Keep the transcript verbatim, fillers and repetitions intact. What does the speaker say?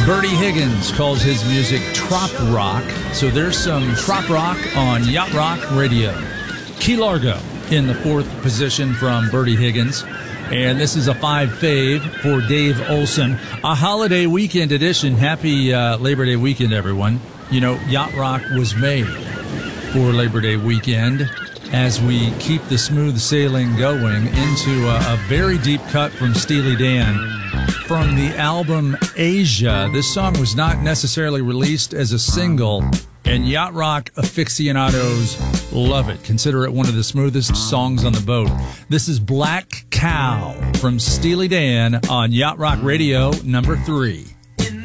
Bertie Higgins calls his music trop rock, so there's some trop rock on Yacht Rock Radio. Key Largo in the fourth position from Bertie Higgins. And this is a five fave for Dave Olson. A holiday weekend edition. Happy uh, Labor Day weekend, everyone. You know, Yacht Rock was made for Labor Day weekend as we keep the smooth sailing going into a, a very deep cut from Steely Dan from the album Asia. This song was not necessarily released as a single, and Yacht Rock aficionados love it. Consider it one of the smoothest songs on the boat. This is Black Cow from Steely Dan on Yacht Rock Radio, number three.